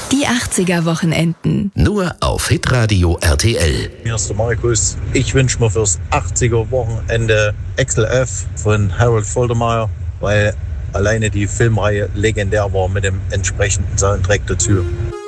Die 80er-Wochenenden. Nur auf Hitradio RTL. Hier ist der Markus. Ich wünsche mir fürs 80er-Wochenende Axel F. von Harold Faltermeyer, weil alleine die Filmreihe legendär war mit dem entsprechenden Soundtrack dazu.